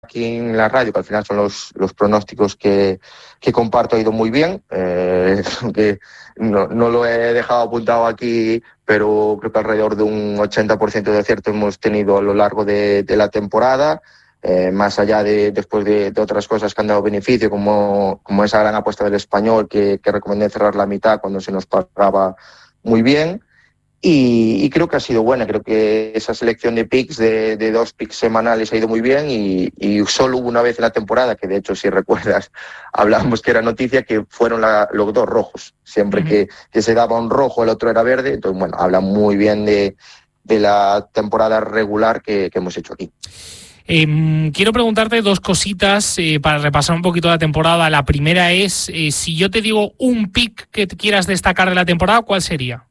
aquí en la radio, que al final son los pronósticos que comparto, ha ido muy bien, que no lo he dejado apuntado aquí, pero creo que alrededor de un 80% de acierto hemos tenido a lo largo de la temporada, más allá de después de otras cosas que han dado beneficio, como esa gran apuesta del Español que recomendé cerrar la mitad cuando se nos pagaba muy bien. Y creo que ha sido buena, creo que esa selección de picks, de 2 picks semanales, ha ido muy bien y solo hubo una vez en la temporada, que de hecho, si recuerdas, hablábamos que era noticia, que fueron los 2 rojos. Siempre que se daba un rojo, el otro era verde. Entonces, bueno, habla muy bien de la temporada regular que hemos hecho aquí. Quiero preguntarte 2 cositas para repasar un poquito la temporada. La primera es, si yo te digo un pick que quieras destacar de la temporada, ¿cuál sería?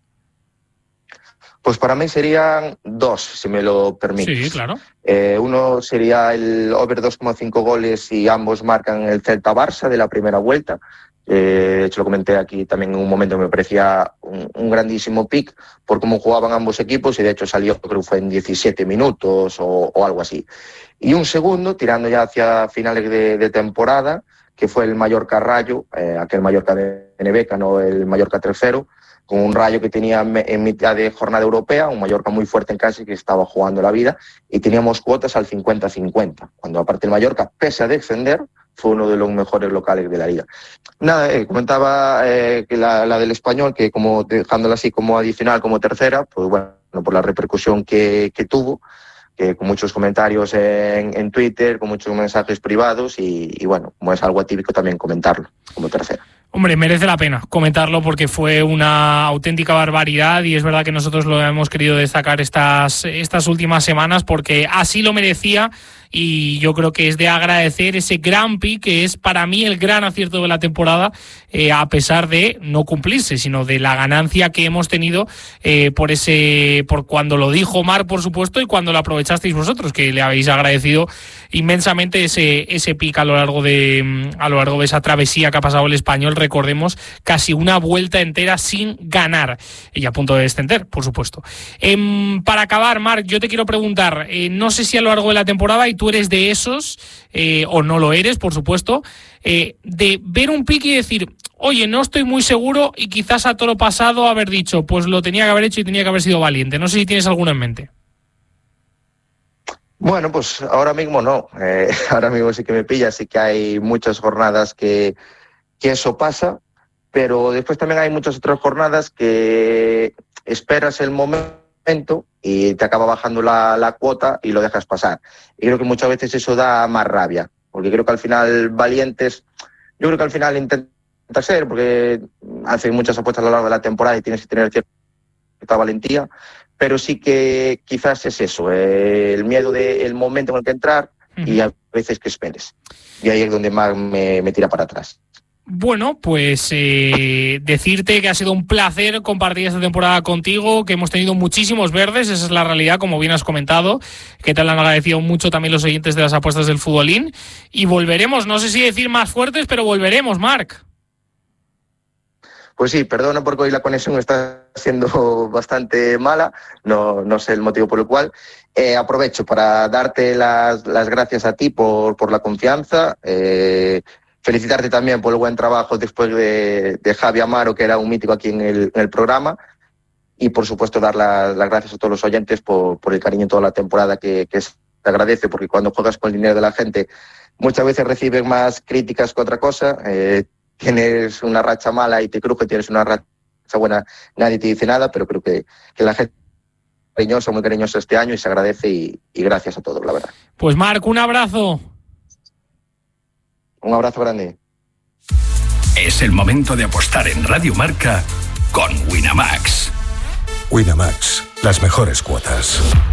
Pues para mí serían 2, si me lo permites. Sí, claro. Uno sería el over 2,5 goles y ambos marcan el Celta-Barça de la primera vuelta. De hecho, lo comenté aquí también en un momento, me parecía un grandísimo pick por cómo jugaban ambos equipos y de hecho salió, creo que fue en 17 minutos o algo así. Y un segundo, tirando ya hacia finales de temporada, que fue el Mallorca-Rayo, aquel Mallorca de Neveca, no el Mallorca 3-0, con un Rayo que tenía en mitad de jornada europea, un Mallorca muy fuerte en casa y que estaba jugando la vida, y teníamos cuotas al 50-50, cuando aparte el Mallorca, pese a descender, fue uno de los mejores locales de la liga. Nada, comentaba que la del Español, que como dejándola así como adicional, como tercera, pues bueno, por la repercusión que tuvo, que con muchos comentarios en Twitter, con muchos mensajes privados y bueno, como es algo atípico también comentarlo como tercera. Hombre, merece la pena comentarlo porque fue una auténtica barbaridad y es verdad que nosotros lo hemos querido destacar estas últimas semanas porque así lo merecía y yo creo que es de agradecer ese gran pick que es para mí el gran acierto de la temporada, a pesar de no cumplirse, sino de la ganancia que hemos tenido por cuando lo dijo Marc, por supuesto, y cuando lo aprovechasteis vosotros, que le habéis agradecido inmensamente ese pick a lo largo de esa travesía que ha pasado el Español. Recordemos, casi una vuelta entera sin ganar y a punto de descender, por supuesto. Para acabar, Marc, yo te quiero preguntar, no sé si a lo largo de la temporada, y tú eres de esos, o no lo eres, por supuesto, de ver un pick y decir, oye, no estoy muy seguro y quizás a toro pasado haber dicho, pues lo tenía que haber hecho y tenía que haber sido valiente. No sé si tienes alguno en mente. Bueno, pues ahora mismo no. Ahora mismo sí que me pilla, sí que hay muchas jornadas que eso pasa, pero después también hay muchas otras jornadas que esperas el momento y te acaba bajando la cuota y lo dejas pasar. Y creo que muchas veces eso da más rabia, porque creo que al final valientes, yo creo que al final intenta ser, porque hacen muchas apuestas a lo largo de la temporada y tienes que tener cierta valentía, pero sí que quizás es eso, el miedo del momento en el que entrar y a veces que esperes. Y ahí es donde más me tira para atrás. Bueno, pues decirte que ha sido un placer compartir esta temporada contigo, que hemos tenido muchísimos verdes, esa es la realidad, como bien has comentado, que te lo han agradecido mucho también los oyentes de las apuestas del futbolín, y volveremos, no sé si decir más fuertes, pero volveremos, Marc. Pues sí, perdona porque hoy la conexión está siendo bastante mala, no sé el motivo por el cual. Aprovecho para darte las gracias a ti por la confianza, felicitarte también por el buen trabajo después de Javi Amaro, que era un mítico aquí en el programa, y por supuesto dar las gracias a todos los oyentes por el cariño toda la temporada que se agradece, porque cuando juegas con el dinero de la gente muchas veces recibes más críticas que otra cosa. Tienes una racha mala y te cruje, tienes una racha buena, nadie te dice nada, pero creo que la gente es muy cariñosa este año y se agradece y gracias a todos, la verdad. Pues Marc, un abrazo. Un abrazo grande. Es el momento de apostar en Radio Marca con Winamax. Winamax, las mejores cuotas.